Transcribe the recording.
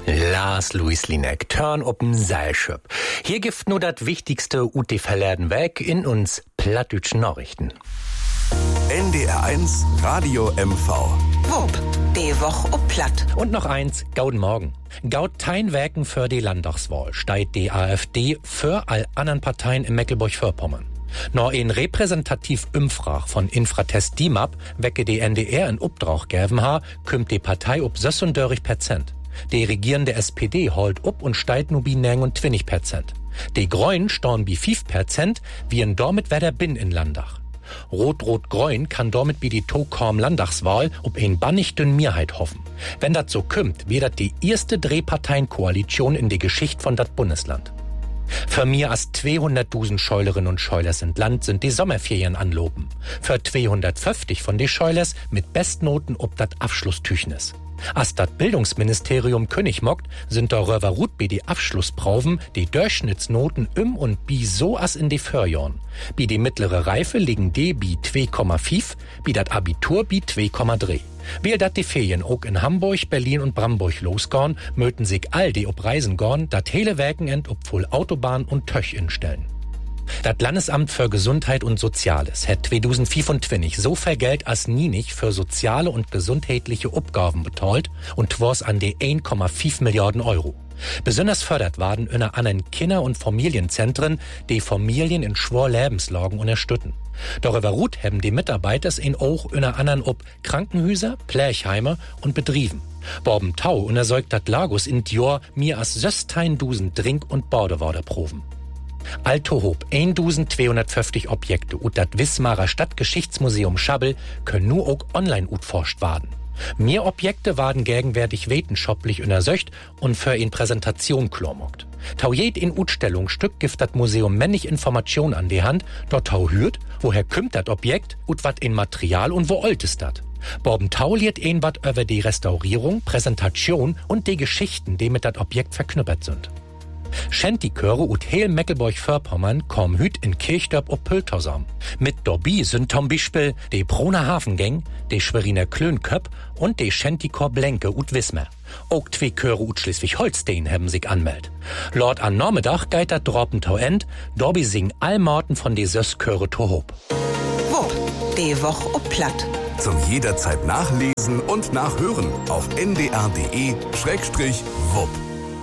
Lars Louis Lineck, Turn up'n Seilschöp. Hier gibt nur das Wichtigste ut die verlerden weg in uns plattdütschen Nachrichten. NDR1 Radio MV. Wupp, die Woch ob Platt. Und noch eins, gauden Morgen. Gaud Teinwerken für die Landtagswahl steigt die AfD für all anderen Parteien in Mecklenburg-Vorpommern. Noch ein repräsentativ Umfrag von Infratest DIMAP, wecke die NDR in Obdrach gäven ha, kümmt die Partei ob 36%. Die regierende SPD holt up und steigt nur bi 29%. Die Grünen storn bi 5%, wie in damit wer der Bin in Landach. Rot-Rot-Grün kann damit wie die Tokorm Landtagswahl ob ein bannichten Mehrheit hoffen. Wenn dat so kümmt, wird dat die erste Drehparteienkoalition in die Geschichte von dat Bundesland. Für mehr als 200.000 Scheulerinnen und Scheulers in Land sind die Sommerferien anloben. Für 250 von die Scheulers mit Bestnoten ob dat Abschlusstüchnis. Als dat Bildungsministerium König mockt, sind darüber ruht bi die Abschlussproben die Durchschnittsnoten und bi so as in die Förjorn. Bi die mittlere Reife liegen die bi 2,5, bi dat Abitur bi 2,3. Weil dat die Ferien auch in Hamburg, Berlin und Bramburg losgorn, möten sich all die ob Reisen gorn, dat hele Werkenend ob voll Autobahn und Töch instellen. Das Landesamt für Gesundheit und Soziales hat 2025 so viel Geld als nie nicht für soziale und gesundheitliche Aufgaben betreut und was an die 1,5 Milliarden Euro. Besonders fördert werden unter anderem Kinder- und Familienzentren, die Familien in schwer Lebenslagen unterstützen. Darüber ruht haben die Mitarbeiter in auch unter anderem ob Krankenhäuser, Plerchheime und Betrieben. Borben Tau untersäugt dat Lagos in Dior mehr als 16.000 Trink- und Badewaderproben. Alto Hob 1250 Objekte und das Wismarer Stadtgeschichtsmuseum Schabbel können nur auch online utforscht werden. Mehr Objekte werden gegenwärtig wissenschaftlich untersucht und für in Präsentation klomockt. Tau jed in Utstellungsstück gibt das Museum männlich Informationen an die Hand, dort tau hürt, woher kümmt das Objekt und wat in Material und wo alt ist dat. Borben Tau liert ein wat über die Restaurierung, Präsentation und die Geschichten, die mit dat Objekt verknüppert sind. Schentiköre und heel Mecklenburg-Vorpommern kommen hüt in Kirchdorf ob Pöltersam. Mit dabei sind zum Beispiel die Broner Hafengang, die Schweriner Klönköp und die Schentikor Blenke und Wismar. Auch zwei Chöre und Schleswig-Holstein haben sich anmeldet. Lord an Normetag geht dat Dropentau end, dabei singen all Morten von die Sösköre Tohob. Wupp, die Woch ob Platt. Zum jederzeit nachlesen und nachhören auf ndr.de/wupp.